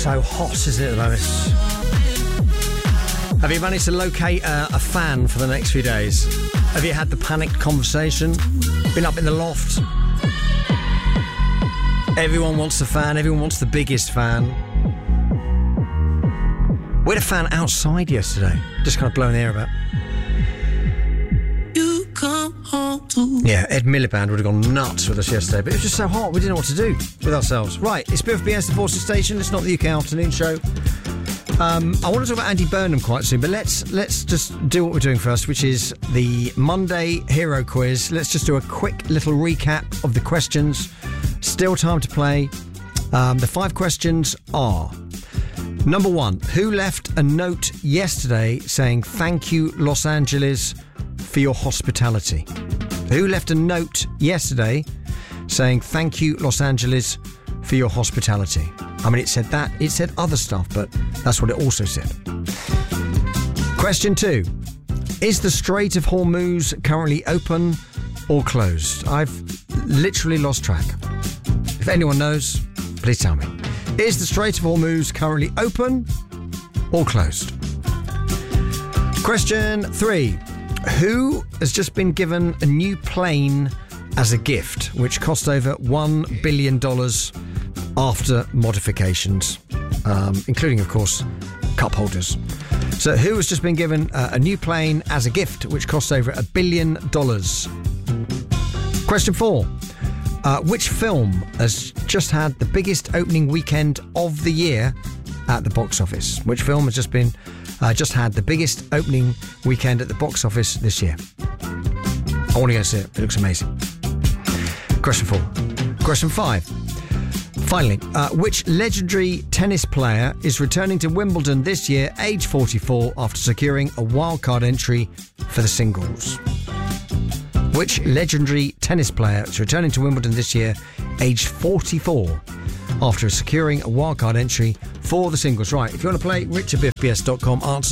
so hot, isn't it, at the moment? Have you managed to locate a fan for the next few days? Have you had the panicked conversation? Been up in the loft? Everyone wants the fan. Everyone wants the biggest fan. We had a fan outside yesterday, just kind of blowing the air about. You come home to... Yeah, Ed Miliband would have gone nuts with us yesterday, but it was just so hot, we didn't know what to do with ourselves. Right, it's Biff BS, the Forces Station. It's not the UK afternoon show. I want to talk about Andy Burnham quite soon, but let's just do what we're doing first, which is the Monday Hero Quiz. Let's just do a quick little recap of the questions. Still time to play. The 5 questions are: number 1, who left a note yesterday saying thank you Los Angeles for your hospitality? Who left a note yesterday saying thank you Los Angeles for your hospitality? I mean, it said that, it said other stuff, but that's what it also said. Question 2. Is the Strait of Hormuz currently open or closed? I've literally lost track. If anyone knows, please tell me. Is the Strait of Hormuz currently open or closed? Question 3. Who has just been given a new plane as a gift, which cost over $1 billion after modifications, including, of course, cup holders? So who has just been given a new plane as a gift, which cost over $1 billion? Question 4. Which film has just had the biggest opening weekend of the year at the box office? Which film has just had the biggest opening weekend at the box office this year? I want to go see it. It looks amazing. Question 4. Question 5. Finally, which legendary tennis player is returning to Wimbledon this year, age 44, after securing a wildcard entry for the singles? Which legendary tennis player is returning to Wimbledon this year, age 44, after securing a wildcard entry for the singles? Right, if you want to play, richardbiffbs.com, answers